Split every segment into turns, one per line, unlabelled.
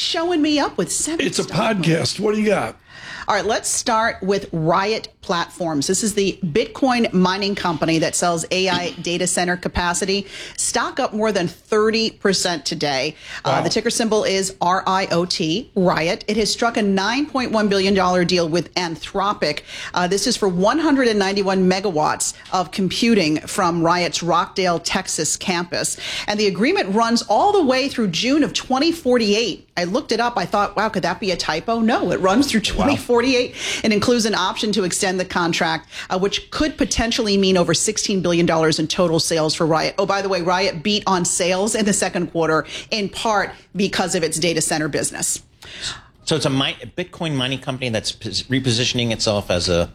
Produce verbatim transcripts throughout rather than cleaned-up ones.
showing me up with seven.
It's a podcast. What do you got?
All right, let's start with Riot Platforms. This is the Bitcoin mining company that sells A I data center capacity. Stock up more than thirty percent today. Wow. Uh, the ticker symbol is R I O T, Riot. It has struck a nine point one billion dollars deal with Anthropic. Uh, this is for one hundred ninety-one megawatts of computing from Riot's Rockdale, Texas campus. And the agreement runs all the way through June of twenty forty-eight. I looked it up. I thought, wow, could that be a typo? No, it runs through twenty forty-eight and includes an option to extend the contract, uh, which could potentially mean over sixteen billion dollars in total sales for Riot. Oh, by the way, Riot beat on sales in the second quarter, in part because of its data center business.
So it's a, mi- a Bitcoin mining company that's pos- repositioning itself as a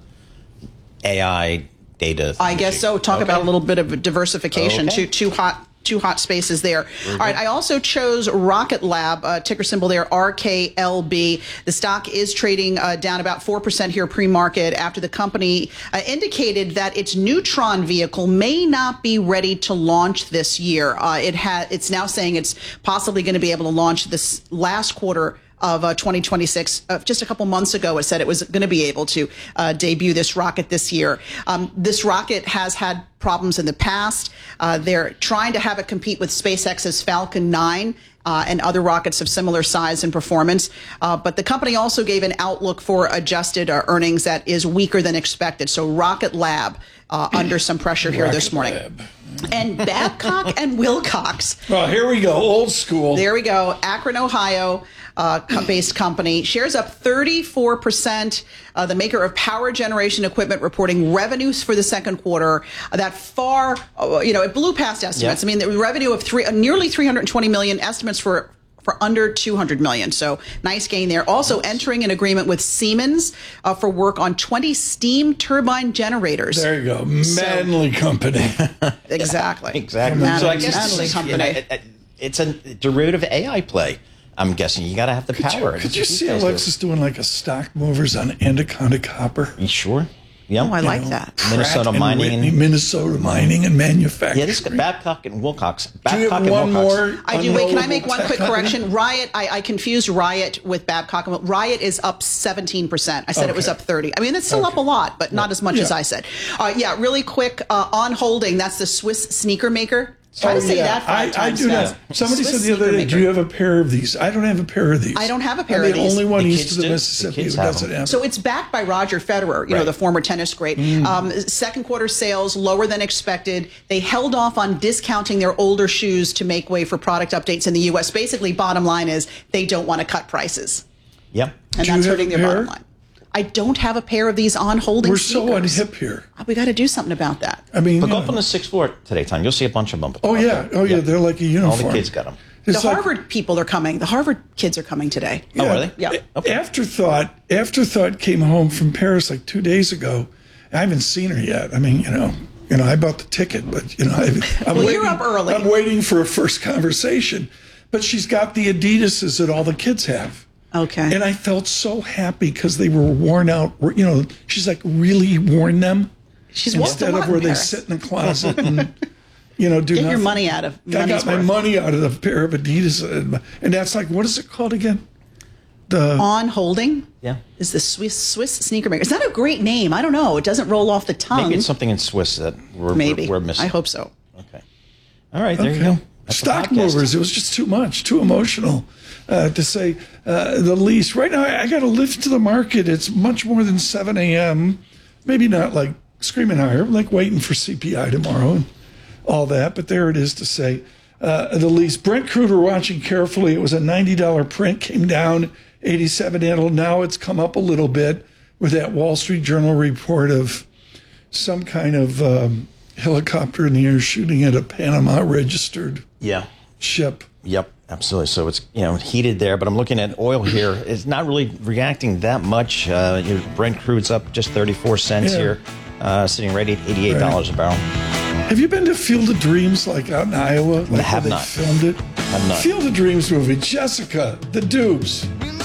A I data.
I guess so. Talk
okay.
about a little bit of diversification.
Okay.
Too, too hot. Two hot spaces there. Mm-hmm. All right. I also chose Rocket Lab, uh, ticker symbol there, R K L B. The stock is trading uh, down about four percent here pre-market after the company uh, indicated that its Neutron vehicle may not be ready to launch this year. Uh, it ha- It's now saying it's possibly going to be able to launch this last quarter of uh, twenty twenty-six. Uh, just a couple months ago, it said it was going to be able to uh, debut this rocket this year. Um, this rocket has had problems in the past. Uh, they're trying to have it compete with SpaceX's Falcon nine uh, and other rockets of similar size and performance. Uh, but the company also gave an outlook for adjusted uh, earnings that is weaker than expected. So Rocket Lab uh, under some pressure here
Rocket
this morning.
Lab.
And Babcock and Wilcox.
Oh, here we go. Old school.
There we go. Akron, Ohio. Uh, based company. Shares up thirty-four percent. Uh, the maker of power generation equipment reporting revenues for the second quarter uh, that far, uh, you know, it blew past estimates.
Yeah.
I mean, the revenue of three, uh, nearly three hundred twenty million, estimates for for under two hundred million. So nice gain there. Also entering an agreement with Siemens uh, for work on twenty steam turbine generators.
There you go. Manly so, company.
Exactly.
Exactly.
Manly,
so I guess
manly company.
You know, it, it, it's a derivative A I play. I'm guessing you got to have the
could
power.
You, could you see Alexis do. doing like a stock movers on Anaconda Copper?
You sure? Yeah,
oh, I
you
like
know,
that.
Minnesota
and
mining,
Whitney,
and
Minnesota mining and manufacturing.
Yeah, this is Babcock and Wilcox. Babcock
do you have
and
one
Wilcox.
more?
I do. Wait, can I make one quick correction? Riot, I, I confused Riot with Babcock. Riot is up seventeen percent. I said
okay.
it was up thirty. I mean, it's still okay. up a lot, but not as much
yeah.
as I said. Uh, yeah, really quick. Uh, on holding, that's the Swiss sneaker maker. Try
oh,
to say
yeah.
that five
I,
times
I do
fast.
not. Somebody
Swiss
said the other day,
maker.
do you have a pair of these? I don't have a pair of these.
I don't have a pair
I'm
of
the
these.
only one
The
east of the
do.
Mississippi
The
who
have
doesn't
them.
have
So it's backed by Roger Federer, you right. know, the former tennis great. Mm. Um, second quarter sales lower than expected. They held off on discounting their older shoes to make way for product updates in the U S. Basically, bottom line is they don't want to cut prices.
Yep.
And
do
that's
you
hurting
have
their
a pair?
bottom line. I don't have a pair of these on holding
We're
sneakers.
so unhip here.
We got to do something about that.
I mean,
But
you
go
know.
up on the sixth floor today, Tom. You'll see a bunch of them.
Oh, yeah. Oh, yeah.
Yep.
They're like a uniform.
All the kids got them.
It's
the
like,
Harvard people are coming. The Harvard kids are coming today.
Yeah.
Oh, are they?
Yeah.
Okay.
Afterthought, Afterthought came home from Paris like two days ago. I haven't seen her yet. I mean, you know, you know, I bought the ticket, but you know, I, I'm
well,
waiting,
you're up early.
I'm waiting for a first conversation. But she's got the Adidases that all the kids have.
Okay.
And I felt so happy because they were worn out. You know, she's like really worn them.
She's walked a
instead
lot
of
in
where they
Paris.
sit in the closet and you know do
Get
nothing.
your money out of
I
money's
got my
worth.
money out of the pair of Adidas, and, and that's like, what is it called again? The
On holding.
Yeah.
Is the Swiss Swiss sneaker maker? Is that a great name? I don't know. It doesn't roll off the tongue.
Maybe it's something in Swiss that we're,
Maybe.
we're, we're missing.
I hope so.
Okay. All right, there
okay.
you go. That's the
Stock
podcast.
movers. It was just too much, too emotional, uh, to say uh, the least. Right now, I, I got to lift to the market. It's much more than seven a.m. Maybe not like screaming higher, like waiting for C P I tomorrow and all that. But there it is to say uh, the least. Brent crude, we're watching carefully. It was a ninety dollars print, came down eighty-seven handle. Now it's come up a little bit with that Wall Street Journal report of some kind of um, helicopter in the air shooting at a Panama registered
Yeah.
ship.
Yep, absolutely. So it's, you know, heated there, but I'm looking at oil here. It's not really reacting that much. Uh, your Brent crude's up just thirty-four cents
Yeah.
here, uh, sitting right at eighty-eight dollars
Right.
a barrel.
Have you been to Field of Dreams, like out in Iowa? Like
have
where they
not.
filmed it?
Have not.
Field of Dreams movie. Jessica, the Dupes.